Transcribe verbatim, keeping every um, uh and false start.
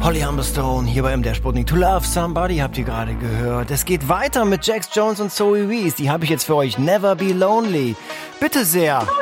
Holly Humberstone hier bei M D R Sputnik. To Love Somebody habt ihr gerade gehört. Es geht weiter mit Jax Jones und Zoe Wees. Die habe ich jetzt für euch. Never Be Lonely. Bitte sehr.